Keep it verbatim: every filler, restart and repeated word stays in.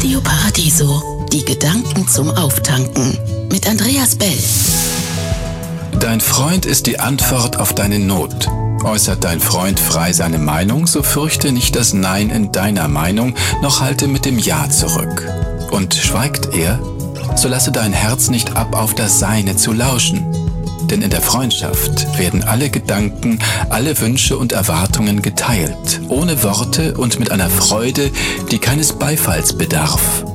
Radio Paradiso, die Gedanken zum Auftanken mit Andreas Bell. Dein Freund ist die Antwort auf deine Not. Äußert dein Freund frei seine Meinung, so fürchte nicht das Nein in deiner Meinung, noch halte mit dem Ja zurück. Und schweigt er, so lasse dein Herz nicht ab, auf das Seine zu lauschen. Denn in der Freundschaft werden alle Gedanken, alle Wünsche und Erwartungen geteilt, ohne Worte und mit einer Freude, die keines Beifalls bedarf.